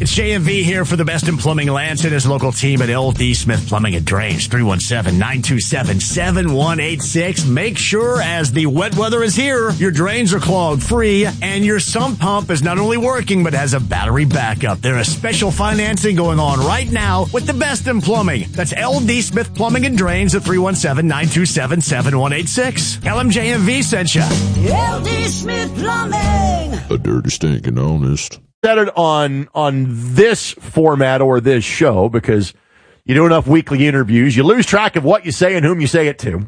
It's JMV here for the best in plumbing. Lance and his local team at LD Smith Plumbing and Drains, 317-927-7186. Make sure as the wet weather is here, your drains are clogged free and your sump pump is not only working but has a battery backup. There is special financing going on right now with the best in plumbing. That's LD Smith Plumbing and Drains at 317-927-7186. LMJMV sent you. LD Smith Plumbing. A dirty, stinking honest. Said it on this format or this show because you do enough weekly interviews, you lose track of what you say and whom you say it to.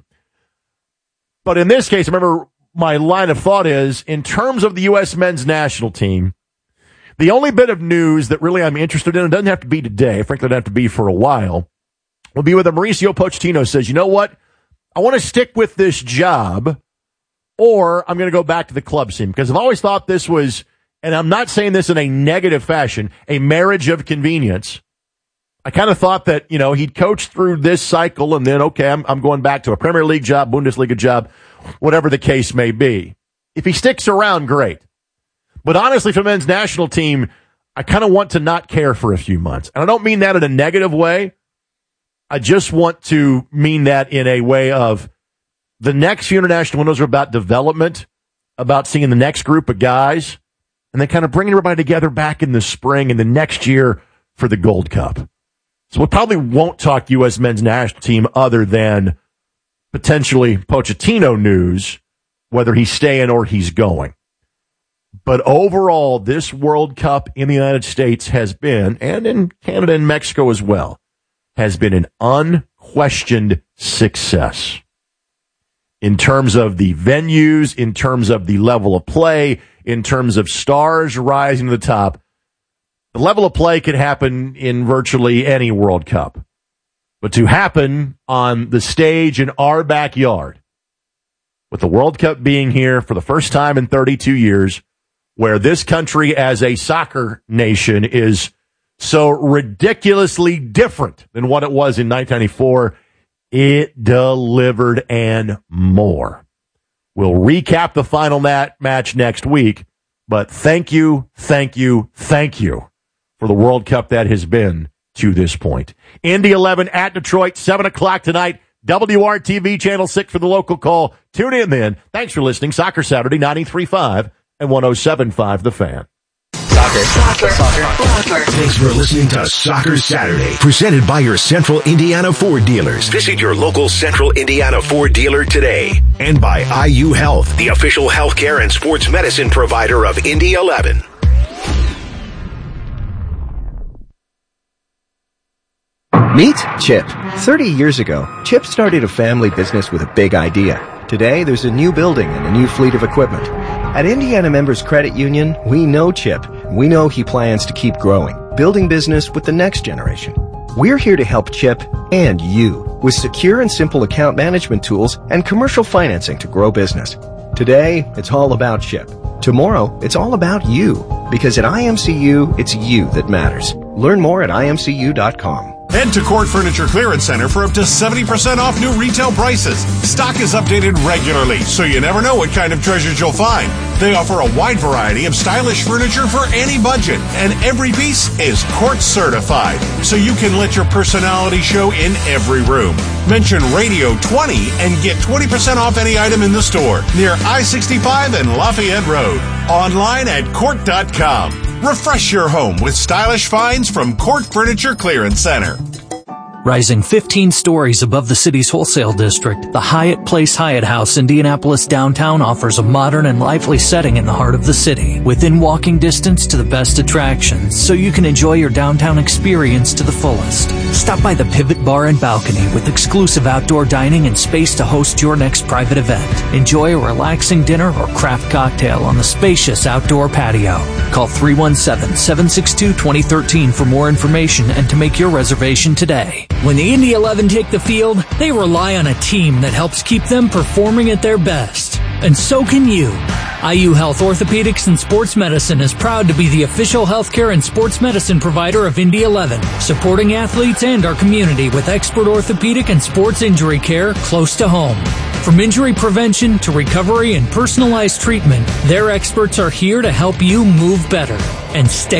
But in this case, remember, my line of thought is, in terms of the U.S. men's national team, the only bit of news that really I'm interested in, it doesn't have to be today, frankly, it doesn't have to be for a while, will be whether Mauricio Pochettino says, you know what, I want to stick with this job, or I'm going to go back to the club scene. Because I've always thought this was, and I'm not saying this in a negative fashion, a marriage of convenience. I kind of thought that, you know, he'd coach through this cycle and then, okay, I'm going back to a Premier League job, Bundesliga job, whatever the case may be. If he sticks around, great. But honestly, for the men's national team, I kind of want to not care for a few months. And I don't mean that in a negative way. I just want to mean that in a way of the next few international windows are about development, about seeing the next group of guys, and then kind of bringing everybody together back in the spring and the next year for the Gold Cup. So we probably won't talk U.S. men's national team other than potentially Pochettino news, whether he's staying or he's going. But overall, this World Cup in the United States has been, and in Canada and Mexico as well, has been an unquestioned success. In terms of the venues, in terms of the level of play, in terms of stars rising to the top, the level of play could happen in virtually any World Cup. But to happen on the stage in our backyard, with the World Cup being here for the first time in 32 years, where this country as a soccer nation is so ridiculously different than what it was in 1994, it delivered and more. We'll recap the final match next week, but thank you for the World Cup that has been to this point. Indy 11 at Detroit, 7 o'clock tonight. WRTV Channel 6 for the local call. Tune in then. Thanks for listening. Soccer Saturday, 93.5 and 107.5 The Fan. Soccer. Thanks for listening to Soccer Saturday, presented by your Central Indiana Ford dealers. Visit your local Central Indiana Ford dealer today. And by IU Health, the official healthcare and sports medicine provider of Indy 11. Meet Chip. 30 years ago, Chip started a family business with a big idea. Today, there's a new building and a new fleet of equipment. At Indiana Members Credit Union, we know Chip. We know he plans to keep growing, building business with the next generation. We're here to help Chip and you with secure and simple account management tools and commercial financing to grow business. Today, it's all about Chip. Tomorrow, it's all about you. Because at IMCU, it's you that matters. Learn more at imcu.com. Head to Court Furniture Clearance Center for up to 70% off new retail prices. Stock is updated regularly, so you never know what kind of treasures you'll find. They offer a wide variety of stylish furniture for any budget, and every piece is Court certified, so you can let your personality show in every room. Mention Radio 20 and get 20% off any item in the store near I-65 and Lafayette Road. Online at Court.com. Refresh your home with stylish finds from Court Furniture Clearance Center. Rising 15 stories above the city's wholesale district, the Hyatt Place Hyatt House Indianapolis downtown offers a modern and lively setting in the heart of the city, within walking distance to the best attractions, so you can enjoy your downtown experience to the fullest. Stop by the Pivot Bar and Balcony with exclusive outdoor dining and space to host your next private event. Enjoy a relaxing dinner or craft cocktail on the spacious outdoor patio. Call 317-762-2013 for more information and to make your reservation today. When the Indy 11 take the field, they rely on a team that helps keep them performing at their best. And so can you. IU Health Orthopedics and Sports Medicine is proud to be the official healthcare and sports medicine provider of Indy 11, supporting athletes and our community with expert orthopedic and sports injury care close to home. From injury prevention to recovery and personalized treatment, their experts are here to help you move better and stay